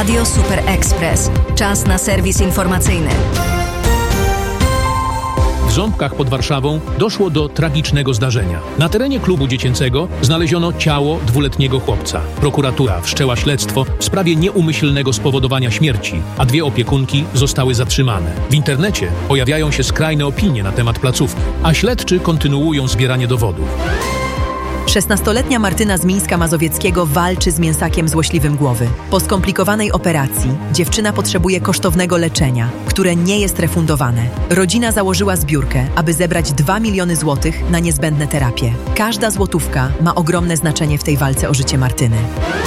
Radio Super Express. Czas na serwis informacyjny. W Ząbkach pod Warszawą doszło do tragicznego zdarzenia. Na terenie klubu dziecięcego znaleziono ciało 2-letniego chłopca. Prokuratura wszczęła śledztwo w sprawie nieumyślnego spowodowania śmierci, a 2 opiekunki zostały zatrzymane. W internecie pojawiają się skrajne opinie na temat placówki, a śledczy kontynuują zbieranie dowodów. 16-letnia Martyna z Mińska Mazowieckiego walczy z mięsakiem złośliwym głowy. Po skomplikowanej operacji dziewczyna potrzebuje kosztownego leczenia, które nie jest refundowane. Rodzina założyła zbiórkę, aby zebrać 2 miliony złotych na niezbędne terapie. Każda złotówka ma ogromne znaczenie w tej walce o życie Martyny.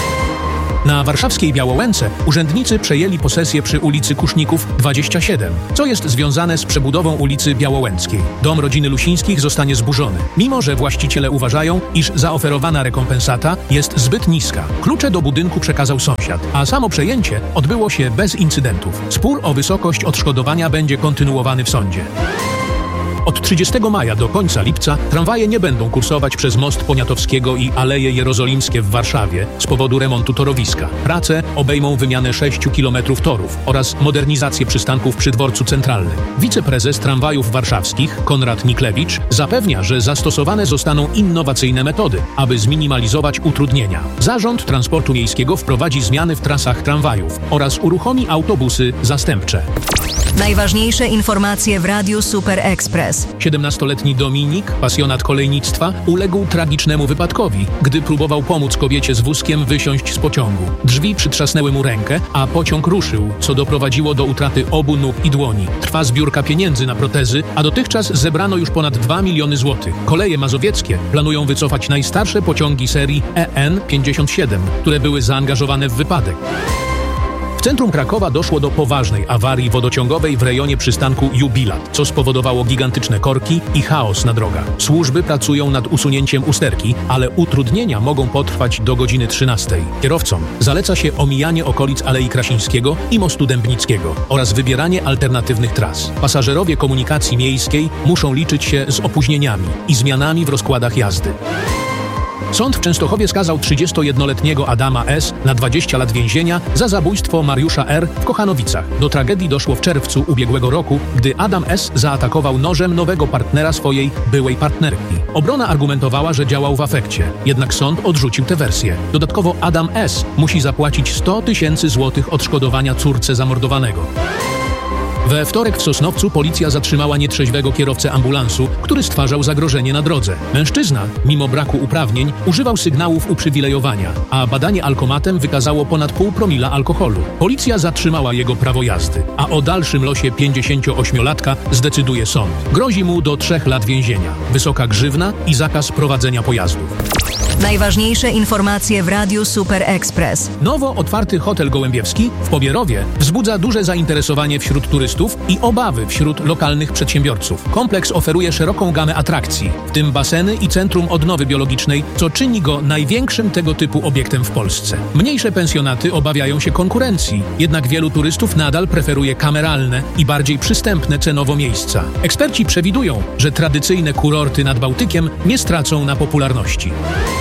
Na warszawskiej Białołęce urzędnicy przejęli posesję przy ulicy Kuszników 27, co jest związane z przebudową ulicy Białołęckiej. Dom rodziny Lusińskich zostanie zburzony, mimo że właściciele uważają, iż zaoferowana rekompensata jest zbyt niska. Klucze do budynku przekazał sąsiad, a samo przejęcie odbyło się bez incydentów. Spór o wysokość odszkodowania będzie kontynuowany w sądzie. Od 30 maja do końca lipca tramwaje nie będą kursować przez Most Poniatowskiego i Aleje Jerozolimskie w Warszawie z powodu remontu torowiska. Prace obejmą wymianę 6 km torów oraz modernizację przystanków przy dworcu centralnym. Wiceprezes tramwajów warszawskich Konrad Niklewicz zapewnia, że zastosowane zostaną innowacyjne metody, aby zminimalizować utrudnienia. Zarząd Transportu Miejskiego wprowadzi zmiany w trasach tramwajów oraz uruchomi autobusy zastępcze. Najważniejsze informacje w Radiu Super Express. 17-letni Dominik, pasjonat kolejnictwa, uległ tragicznemu wypadkowi, gdy próbował pomóc kobiecie z wózkiem wysiąść z pociągu. Drzwi przytrzasnęły mu rękę, a pociąg ruszył, co doprowadziło do utraty obu nóg i dłoni. Trwa zbiórka pieniędzy na protezy, a dotychczas zebrano już ponad 2 miliony złotych. Koleje mazowieckie planują wycofać najstarsze pociągi serii EN57, które były zaangażowane w wypadek. W centrum Krakowa doszło do poważnej awarii wodociągowej w rejonie przystanku Jubilat, co spowodowało gigantyczne korki i chaos na drogach. Służby pracują nad usunięciem usterki, ale utrudnienia mogą potrwać do godziny 13. Kierowcom zaleca się omijanie okolic Alei Krasińskiego i Mostu Dębnickiego oraz wybieranie alternatywnych tras. Pasażerowie komunikacji miejskiej muszą liczyć się z opóźnieniami i zmianami w rozkładach jazdy. Sąd w Częstochowie skazał 31-letniego Adama S. na 20 lat więzienia za zabójstwo Mariusza R. w Kochanowicach. Do tragedii doszło w czerwcu ubiegłego roku, gdy Adam S. zaatakował nożem nowego partnera swojej byłej partnerki. Obrona argumentowała, że działał w afekcie, jednak sąd odrzucił tę wersję. Dodatkowo Adam S. musi zapłacić 100 000 złotych odszkodowania córce zamordowanego. We wtorek w Sosnowcu policja zatrzymała nietrzeźwego kierowcę ambulansu, który stwarzał zagrożenie na drodze. Mężczyzna, mimo braku uprawnień, używał sygnałów uprzywilejowania, a badanie alkomatem wykazało ponad 0,5 promila alkoholu. Policja zatrzymała jego prawo jazdy, a o dalszym losie 58-latka zdecyduje sąd. Grozi mu do 3 lat więzienia, wysoka grzywna i zakaz prowadzenia pojazdów. Najważniejsze informacje w Radiu Super Express. Nowo otwarty hotel Gołębiewski w Pobierowie wzbudza duże zainteresowanie wśród turystów i obawy wśród lokalnych przedsiębiorców. Kompleks oferuje szeroką gamę atrakcji, w tym baseny i centrum odnowy biologicznej, co czyni go największym tego typu obiektem w Polsce. Mniejsze pensjonaty obawiają się konkurencji, jednak wielu turystów nadal preferuje kameralne i bardziej przystępne cenowo miejsca. Eksperci przewidują, że tradycyjne kurorty nad Bałtykiem nie stracą na popularności.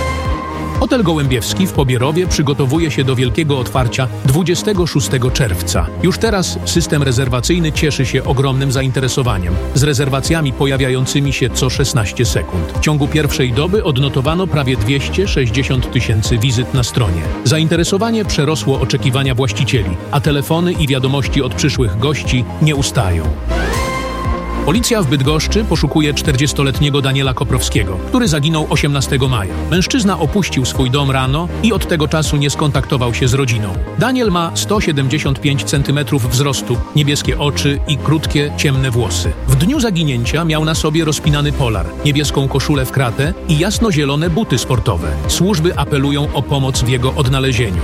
Hotel Gołębiewski w Pobierowie przygotowuje się do wielkiego otwarcia 26 czerwca. Już teraz system rezerwacyjny cieszy się ogromnym zainteresowaniem, z rezerwacjami pojawiającymi się co 16 sekund. W ciągu pierwszej doby odnotowano prawie 260 000 wizyt na stronie. Zainteresowanie przerosło oczekiwania właścicieli, a telefony i wiadomości od przyszłych gości nie ustają. Policja w Bydgoszczy poszukuje 40-letniego Daniela Koprowskiego, który zaginął 18 maja. Mężczyzna opuścił swój dom rano i od tego czasu nie skontaktował się z rodziną. Daniel ma 175 cm wzrostu, niebieskie oczy i krótkie, ciemne włosy. W dniu zaginięcia miał na sobie rozpinany polar, niebieską koszulę w kratę i jasnozielone buty sportowe. Służby apelują o pomoc w jego odnalezieniu.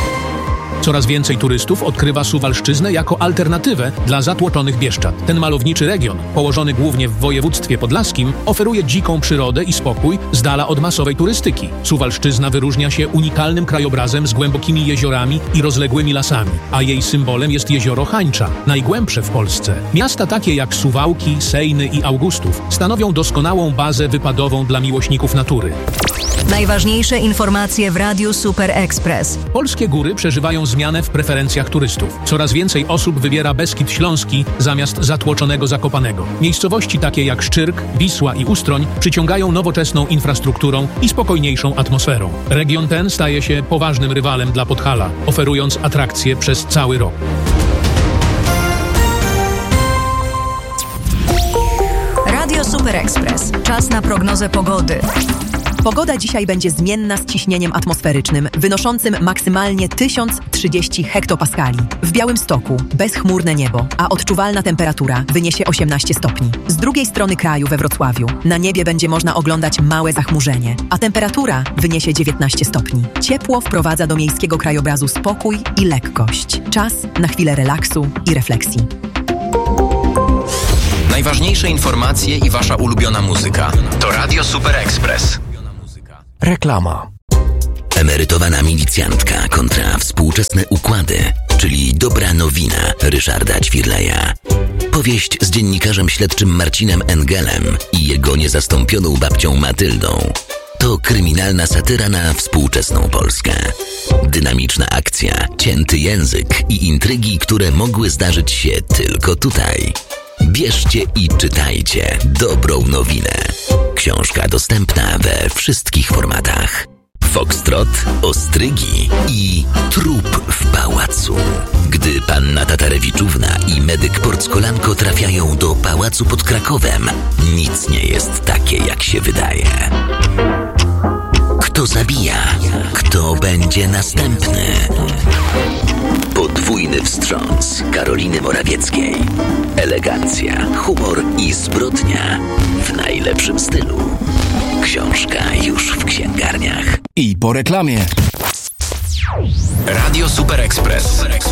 Coraz więcej turystów odkrywa Suwalszczyznę jako alternatywę dla zatłoczonych Bieszczad. Ten malowniczy region, położony głównie w województwie podlaskim, oferuje dziką przyrodę i spokój z dala od masowej turystyki. Suwalszczyzna wyróżnia się unikalnym krajobrazem z głębokimi jeziorami i rozległymi lasami, a jej symbolem jest jezioro Hańcza, najgłębsze w Polsce. Miasta takie jak Suwałki, Sejny i Augustów stanowią doskonałą bazę wypadową dla miłośników natury. Najważniejsze informacje w Radiu Super Express. Polskie góry przeżywają zmianę w preferencjach turystów. Coraz więcej osób wybiera Beskid Śląski zamiast zatłoczonego Zakopanego. Miejscowości takie jak Szczyrk, Wisła i Ustroń przyciągają nowoczesną infrastrukturą i spokojniejszą atmosferą. Region ten staje się poważnym rywalem dla Podhala, oferując atrakcje przez cały rok. Radio Super Express. Czas na prognozę pogody. Pogoda dzisiaj będzie zmienna z ciśnieniem atmosferycznym, wynoszącym maksymalnie 1030 hektopaskali. W Białymstoku bezchmurne niebo, a odczuwalna temperatura wyniesie 18 stopni. Z drugiej strony kraju we Wrocławiu na niebie będzie można oglądać małe zachmurzenie, a temperatura wyniesie 19 stopni. Ciepło wprowadza do miejskiego krajobrazu spokój i lekkość. Czas na chwilę relaksu i refleksji. Najważniejsze informacje i wasza ulubiona muzyka. To Radio Super Express. Reklama. Emerytowana milicjantka kontra współczesne układy, czyli dobra nowina Ryszarda Ćwirleja. Powieść z dziennikarzem śledczym Marcinem Engelem i jego niezastąpioną babcią Matyldą. To kryminalna satyra na współczesną Polskę. Dynamiczna akcja, cięty język i intrygi, które mogły zdarzyć się tylko tutaj. Bierzcie i czytajcie dobrą nowinę. Książka dostępna we wszystkich formatach. Foxtrot, ostrygi i trup w pałacu. Gdy panna Tatarewiczówna i medyk Porckolanko trafiają do pałacu pod Krakowem, nic nie jest takie, jak się wydaje. Kto zabija? Kto będzie następny? Podwójny wstrząs Karoliny Morawieckiej. Elegancja, humor i zbrodnia w najlepszym stylu. Książka już w księgarniach. I po reklamie. Radio Super Express.